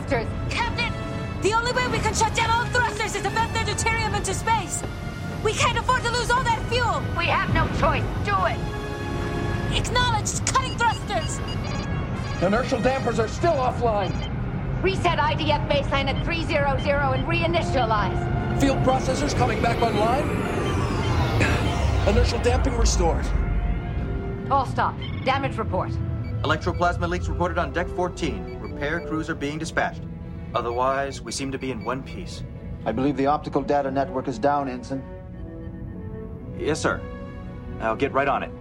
thrusters! Captain! The only way we can shut down all thrusters is to vent their deuterium into space! We can't afford to lose all that fuel! We have no choice. Do it! Acknowledged! Cutting thrusters! Inertial dampers are still offline. Reset IDF baseline at 300 and reinitialize. Field processors coming back online. Inertial damping restored. All stop. Damage report. Electroplasma leaks reported on Deck 14. Repair crews are being dispatched. Otherwise, we seem to be in one piece. I believe the optical data network is down, Ensign. Yes, sir. I'll get right on it.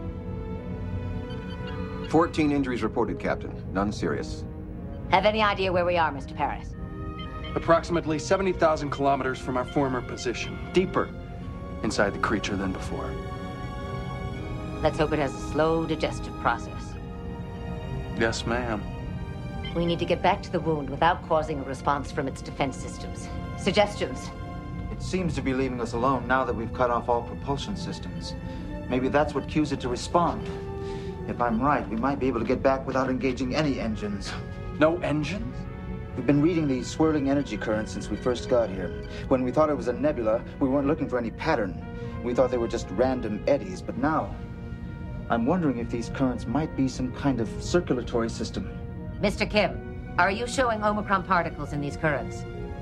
14 injuries reported, Captain. None serious. Have any idea where we are, Mr. Paris? Approximately 70,000 kilometers from our former position. Deeper inside the creature than before. Let's hope it has a slow digestive process. Yes, ma'am. We need to get back to the wound without causing a response from its defense systems. Suggestions? It seems to be leaving us alone now that we've cut off all propulsion systems. Maybe that's what cues it to respond. If I'm right, we might be able to get back without engaging any engines. No engines? We've been reading these swirling energy currents since we first got here. When we thought it was a nebula, we weren't looking for any pattern. We thought they were just random eddies, but now I'm wondering if these currents might be some kind of circulatory system. Mr. Kim, are you showing Omicron particles in these currents?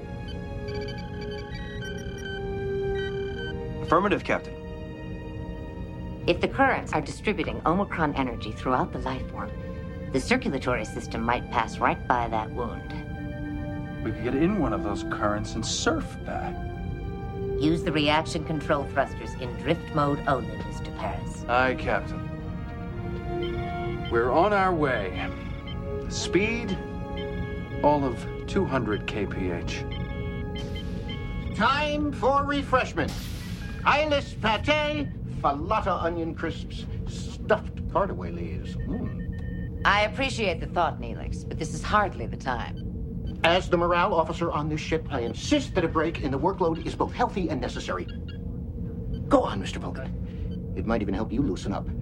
Affirmative, Captain. If the currents are distributing Omicron energy throughout the life form, the circulatory system might pass right by that wound. We could get in one of those currents and surf back. Use the reaction control thrusters in drift mode only, Mr. Paris. Aye, Captain. We're on our way. Speed, all of 200 kph. Time for refreshment. Eyeless pate, falata onion crisps, stuffed cardaway leaves. I appreciate the thought, Neelix, but this is hardly the time. As the morale officer on this ship, I insist that a break in the workload is both healthy and necessary. Go on, Mr. Vulcan. It might even help you loosen up.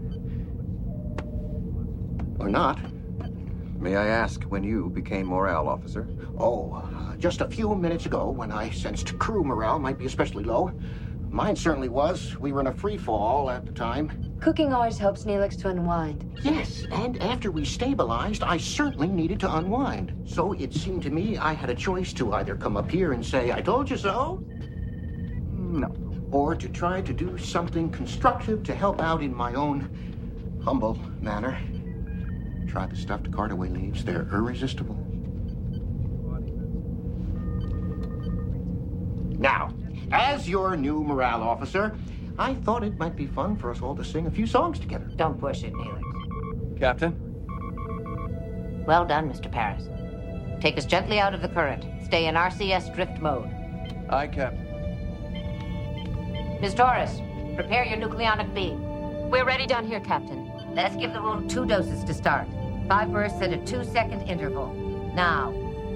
Or not. May I ask when you became morale officer? Just a few minutes ago when I sensed crew morale might be especially low. Mine certainly was. We were in a free fall at the time. Cooking always helps Neelix to unwind. Yes, and after we stabilized, I certainly needed to unwind. So it seemed to me I had a choice to either come up here and say, I told you so. No. Or to try to do something constructive to help out in my own humble manner. Try the stuffed cardaway leaves. They're irresistible. Now, as your new morale officer, I thought it might be fun for us all to sing a few songs together. Don't push it, Neelix. Captain? Well done, Mr. Paris. Take us gently out of the current. Stay in RCS drift mode. Aye, Captain. Ms. Torres, prepare your nucleonic beam. We're ready down here, Captain. Let's give the wound 2 doses to start. 5 bursts at a 2-second interval. Now.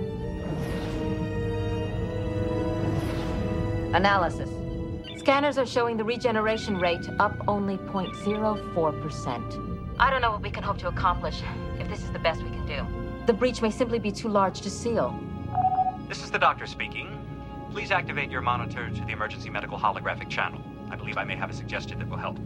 Analysis. Scanners are showing the regeneration rate up only 0.04%. I don't know what we can hope to accomplish if this is the best we can do. The breach may simply be too large to seal. This is the doctor speaking. Please activate your monitor to the emergency medical holographic channel. I believe I may have a suggestion that will help.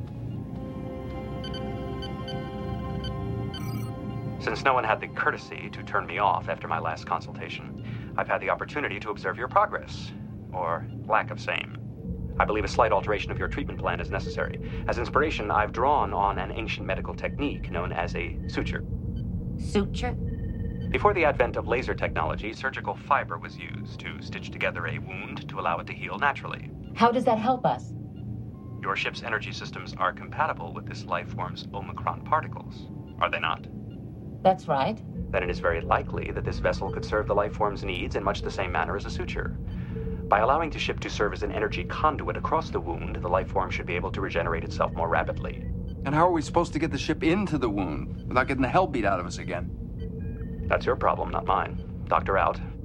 Since no one had the courtesy to turn me off after my last consultation, I've had the opportunity to observe your progress, or lack of same. I believe a slight alteration of your treatment plan is necessary. As inspiration, I've drawn on an ancient medical technique known as a suture. Suture? Before the advent of laser technology, surgical fiber was used to stitch together a wound to allow it to heal naturally. How does that help us? Your ship's energy systems are compatible with this life form's Omicron particles, are they not? That's right. Then it is very likely that this vessel could serve the life form's needs in much the same manner as a suture. By allowing the ship to serve as an energy conduit across the wound, the life form should be able to regenerate itself more rapidly. And how are we supposed to get the ship into the wound without getting the hell beat out of us again? That's your problem, not mine. Doctor out.